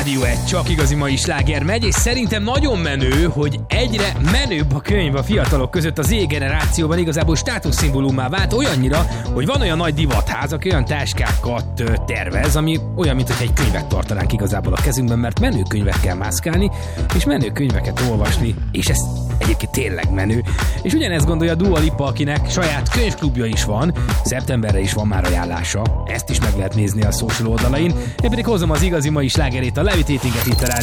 Rádió 1, csak igazi mai sláger megy, és szerintem nagyon menő, hogy egyre menőbb a könyv a fiatalok között. Az Z-generációban igazából státuszszimbólummá vált olyannyira, hogy van olyan nagy divatház, aki olyan táskákat tervez, ami olyan, mintha egy könyvet tartanánk igazából a kezünkben, mert menő könyvekkel mászkálni, és menő könyveket olvasni, és ez egyébként tényleg menő. És ugyanezt gondolja a Dua Lipa, akinek saját könyvklubja is van, szeptemberre is van már ajánlása, ezt is meg lehet nézni a social oldalain. Én pedig hozom az igazi mai slágerét, a Levitating-et itt a Rádió